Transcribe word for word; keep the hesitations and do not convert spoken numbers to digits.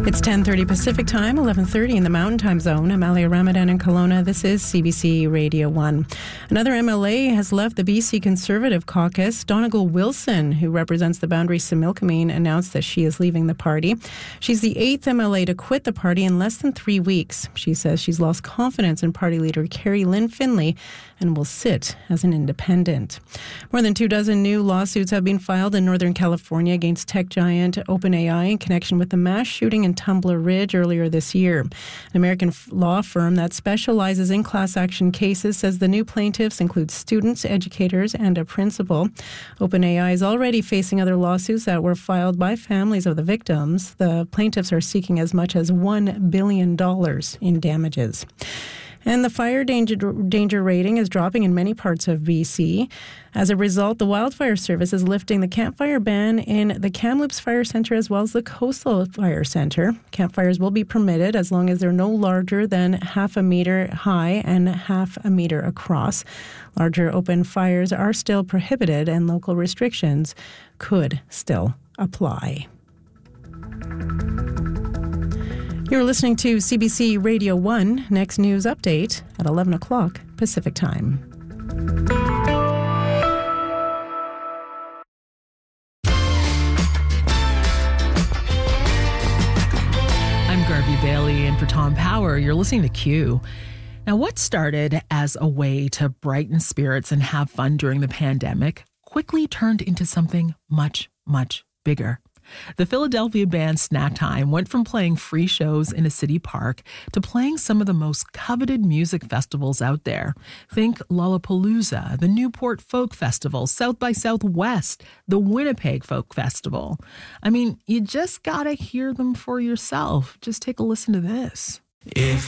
It's ten thirty Pacific Time, eleven thirty in the Mountain Time Zone. I'm Alia Ramadan in Kelowna. This is C B C Radio one. Another M L A has left the B C Conservative Caucus. Donegal Wilson, who represents the Boundary Similkameen, announced that she is leaving the party. She's the eighth M L A to quit the party in less than three weeks. She says she's lost confidence in party leader Carrie Lynn Finlay and will sit as an independent. More than two dozen new lawsuits have been filed in Northern California against tech giant OpenAI in connection with the mass shooting in Tumbler Ridge earlier this year. An American law firm that specializes in class action cases says the new plaintiffs include students, educators, and a principal. OpenAI is already facing other lawsuits that were filed by families of the victims. The plaintiffs are seeking as much as one billion dollars in damages. And the fire danger, danger rating is dropping in many parts of B C. As a result, the Wildfire Service is lifting the campfire ban in the Kamloops Fire Centre as well as the Coastal Fire Centre. Campfires will be permitted as long as they're no larger than half a meter high and half a meter across. Larger open fires are still prohibited and local restrictions could still apply. You're listening to C B C Radio one. Next news update at eleven o'clock Pacific Time. I'm Garby Bailey, and for Tom Power, you're listening to Q. Now, what started as a way to brighten spirits and have fun during the pandemic quickly turned into something much, much bigger. The Philadelphia band Snack Time went from playing free shows in a city park to playing some of the most coveted music festivals out there. Think Lollapalooza, the Newport Folk Festival, South by Southwest, the Winnipeg Folk Festival. I mean, you just gotta hear them for yourself. Just take a listen to this. If